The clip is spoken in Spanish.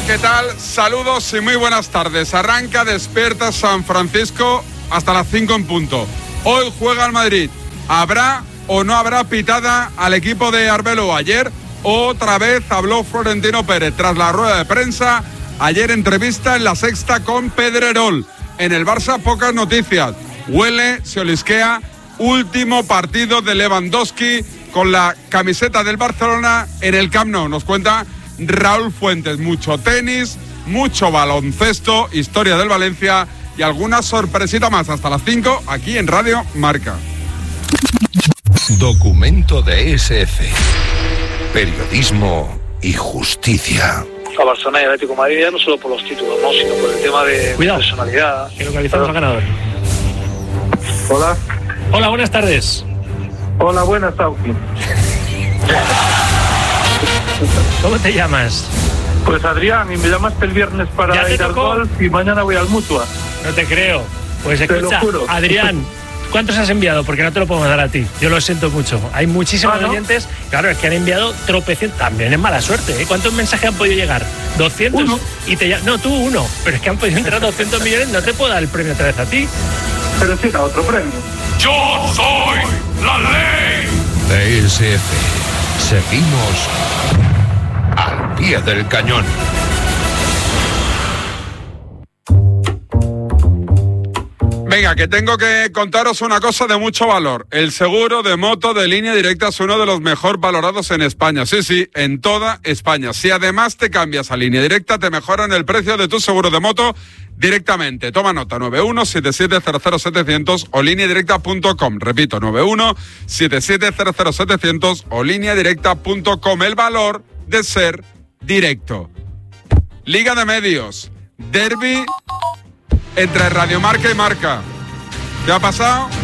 ¿qué tal? Saludos y muy buenas tardes. Arranca Despierta San Francisco hasta las 5 en punto. Hoy juega el Madrid. ¿Habrá o no habrá pitada al equipo de Arbeloa? Ayer otra vez habló Florentino Pérez tras la rueda de prensa. Ayer entrevista en La Sexta con Pedrerol. En el Barça pocas noticias. Huele, se olisquea, último partido de Lewandowski con la camiseta del Barcelona en el Camp Nou. Nos cuenta Raúl Fuentes. Mucho tenis, mucho baloncesto, historia del Valencia y alguna sorpresita más. Hasta las 5 aquí en Radio Marca. Documento de SF. Periodismo y justicia. A Barcelona y Atlético de Madrid ya no solo por los títulos, ¿no? Sino por el tema de personalidad. Que localizamos al ganador. Hola. Hola, buenas tardes. Hola, buenas, Tauki. ¿Cómo te llamas? Pues Adrián, y me llamaste el viernes para ir al golf y mañana voy al Mutua. No te creo. Pues escucha, te lo juro. Adrián, ¿cuántos has enviado? Porque no te lo podemos dar a ti. Yo lo siento mucho. Hay muchísimos oyentes. Claro, es que han enviado tropecientos. También es mala suerte, ¿eh? ¿Cuántos mensajes han podido llegar? 200. Uno. No, tú uno. Pero es que han podido entrar 200 millones. No te puedo dar el premio otra vez a ti. Pero sí da otro premio. ¡Yo soy la ley! DSF. Seguimos al pie del cañón. Venga, que tengo que contaros una cosa de mucho valor. El seguro de moto de Línea Directa es uno de los mejor valorados en España. Sí, en toda España. Si además te cambias a Línea Directa, te mejoran el precio de tu seguro de moto directamente. Toma nota, 91-7700-700 o lineadirecta.com. Repito, 91-7700-700 o lineadirecta.com. El valor de ser directo. Liga de Medios. Derbi entre Radio Marca y Marca. ¿Qué ha pasado?